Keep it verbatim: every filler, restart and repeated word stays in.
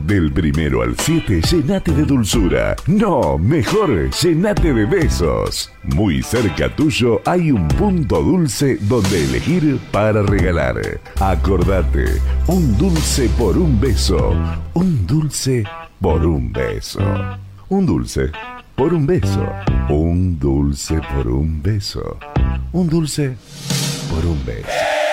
Del primero al siete, llenate de dulzura. No, mejor, llenate de besos. Muy cerca tuyo hay un punto dulce donde elegir para regalar. Acordate, un dulce por un beso. Un dulce por un beso. Un dulce por un beso. Un dulce por un beso. Un dulce por un beso.